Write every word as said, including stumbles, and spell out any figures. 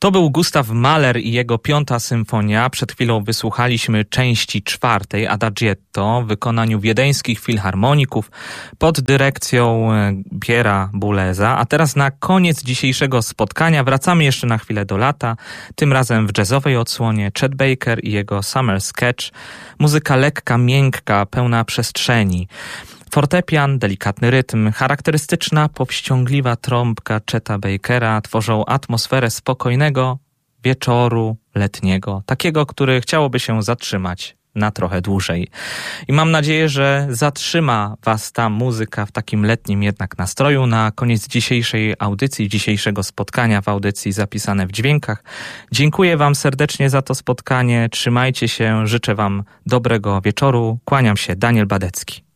To był Gustav Mahler i jego piąta symfonia. Przed chwilą wysłuchaliśmy części czwartej, Adagietto, w wykonaniu wiedeńskich filharmoników pod dyrekcją Pierre'a Bouleza. A teraz na koniec dzisiejszego spotkania wracamy jeszcze na chwilę do lata, tym razem w jazzowej odsłonie Chet Baker i jego Summer Sketch. Muzyka lekka, miękka, pełna przestrzeni. Fortepian, delikatny rytm, charakterystyczna, powściągliwa trąbka Cheta Bakera tworzą atmosferę spokojnego wieczoru letniego, takiego, który chciałoby się zatrzymać na trochę dłużej. I mam nadzieję, że zatrzyma was ta muzyka w takim letnim jednak nastroju. Na koniec dzisiejszej audycji, dzisiejszego spotkania w audycji Zapisane w Dźwiękach. Dziękuję wam serdecznie za to spotkanie. Trzymajcie się, życzę wam dobrego wieczoru. Kłaniam się, Daniel Badecki.